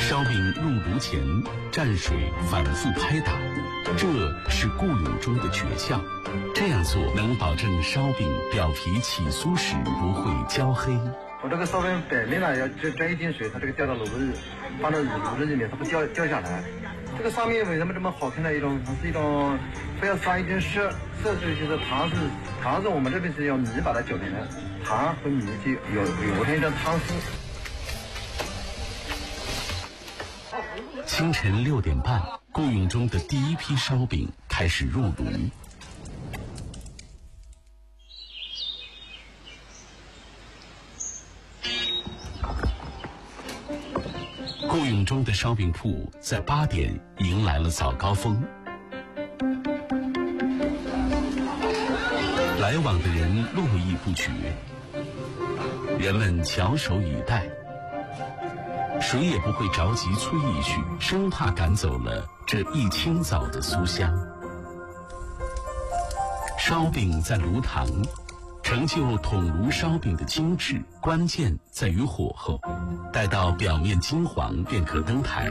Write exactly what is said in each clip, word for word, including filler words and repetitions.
烧饼入炉前蘸水反复拍打，这是顾永忠的诀窍。这样做能保证烧饼表皮起酥时不会焦黑。 我这个烧饼表面呢要沾一点水，它这个掉到炉子放到炉子里面，它不掉掉下来。这个上面为什么这么好看的一种？它是一种非要撒一点色，色就是糖是糖是我们这边是用米把它搅成的，糖和米就有有成一张汤丝。 清晨六点半，顾永忠的第一批烧饼开始入炉。顾永忠的烧饼铺在八点迎来了早高峰，来往的人络绎不绝，人们翘首以待，谁也不会着急催一绪，生怕赶走了这一清早的酥香。烧饼在炉膛，成就筒炉烧饼的精致，关键在于火候，待到表面金黄便可登台。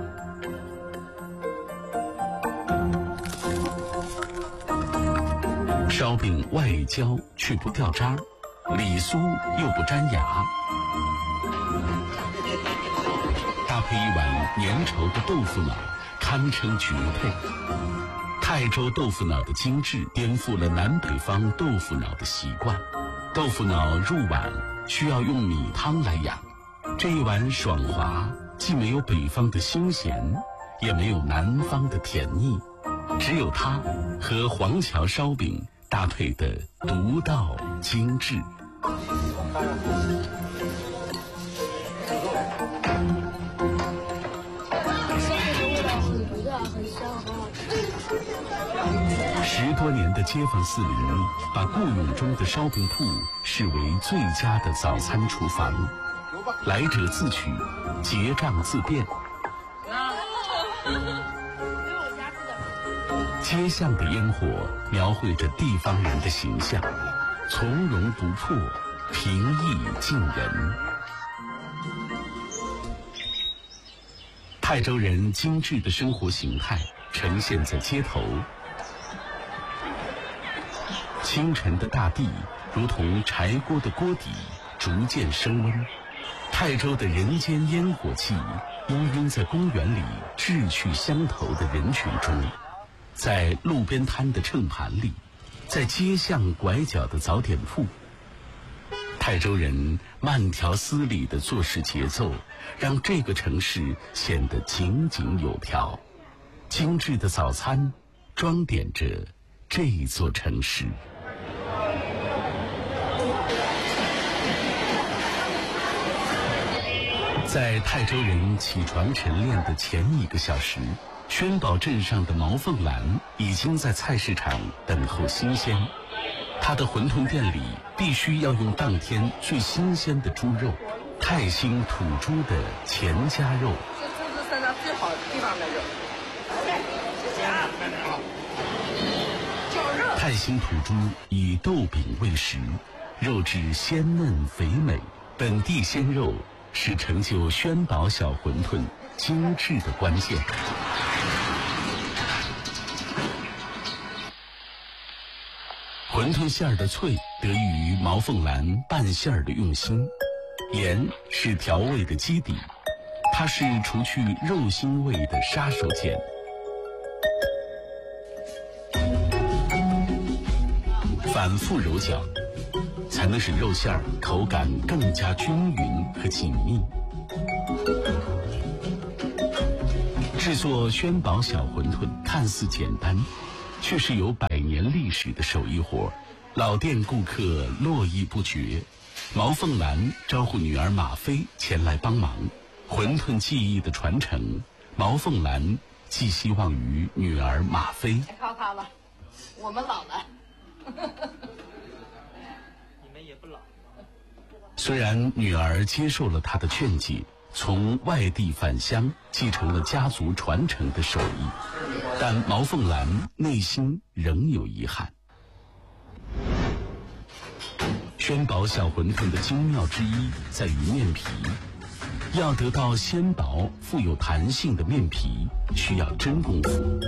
烧饼外焦却不掉渣，里酥又不粘牙，搭配一碗粘稠的豆腐脑，堪称绝配。泰州豆腐脑的精致颠覆了南北方豆腐脑的习惯。豆腐脑入碗需要用米汤来养，这一碗爽滑，既没有北方的腥咸，也没有南方的甜腻，只有它和黄桥烧饼搭配的独到精致。十多年的街坊四邻把顾永忠的烧饼铺视为最佳的早餐厨房，来者自取，结账自便。街巷的烟火描绘着地方人的形象，从容不迫，平易近人。泰州人精致的生活形态呈现在街头。清晨的大地如同柴锅的锅底，逐渐升温。泰州的人间烟火气氤氲在公园里志趣相投的人群中，在路边摊的秤盘里，在街巷拐角的早点铺。泰州人慢条斯理的做事节奏，让这个城市显得井井有条。精致的早餐装点着这座城市。在泰州人起床晨练的前一个小时，宣宝镇上的毛凤兰已经在菜市场等候新鲜。他的馄饨店里必须要用当天最新鲜的猪肉，泰兴土猪的钱家肉。 是猪子身上最好的地方的肉。 泰兴土猪以豆饼为食，肉质鲜嫩肥美，本地鲜肉是成就宣宝小馄饨精致的关键。馄饨馅儿的脆得益于毛凤兰拌馅儿的用心，盐是调味的基底，它是除去肉腥味的杀手锏。反复揉搅，才能使肉馅儿口感更加均匀和紧密。制作宣宝小馄饨看似简单，却是有百年历史的手艺活，老店顾客络绎不绝。毛凤兰招呼女儿马飞前来帮忙，馄饨技艺的传承，毛凤兰寄希望于女儿马飞。 来靠靠吧，我们老了。 你们也不老。 虽然女儿接受了他的劝解，从外地返乡继承了家族传承的手艺，但毛凤兰内心仍有遗憾。宣宝小馄饨的精妙之一在于面皮， 要得到纤薄、富有弹性的面皮，需要真功夫。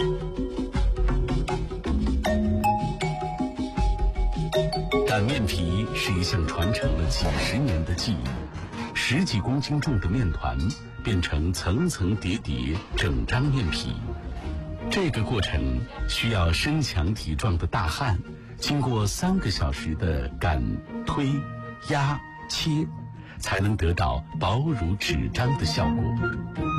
擀面皮是一项传承了几十年的技艺，十几公斤重的面团变成层层叠叠整张面皮。这个过程需要身强体壮的大汉，经过三个小时的擀、推、压、切，才能得到薄如纸张的效果。